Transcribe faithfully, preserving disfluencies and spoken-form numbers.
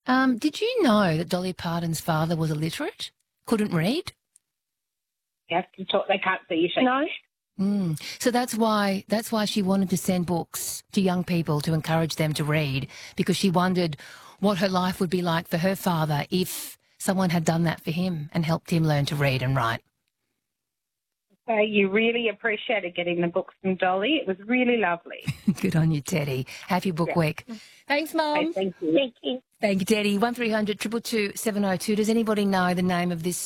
Um, did you know that Dolly Parton's father was illiterate? Couldn't read? You have to talk. They can't see you. Shake. No. Mm. So that's why that's why she wanted to send books to young people to encourage them to read, because she wondered what her life would be like for her father if someone had done that for him and helped him learn to read and write. So you really appreciated getting the books from Dolly. It was really lovely. Good on you, Teddy. Happy book Yeah. week. Thanks, Mum. Okay, thank you. Thank you. Thank you, Teddy. one three hundred two two two seven oh two. Does anybody know the name of this